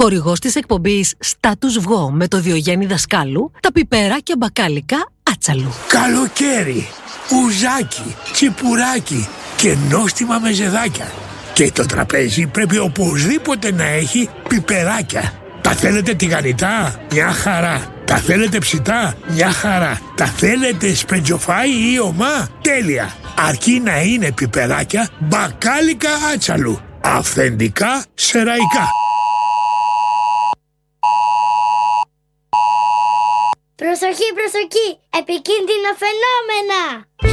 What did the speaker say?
Χορηγός της εκπομπής Status Βγω με το Διογέννη Δασκάλου, τα πιπεράκια μπακάλικα Άτσαλου. Καλοκαίρι, ουζάκι, τσιπουράκι και νόστιμα μεζεδάκια. Και το τραπέζι πρέπει οπωσδήποτε να έχει πιπεράκια. Τα θέλετε τηγανιτά? Μια χαρά. Τα θέλετε ψητά? Μια χαρά. Τα θέλετε σπεντζοφάι ή ομά? Τέλεια. Αρκεί να είναι πιπεράκια μπακάλικα Άτσαλου. Αυθεντικά σεραϊκά. Προσοχή, προσοχή! Επικίνδυνα φαινόμενα!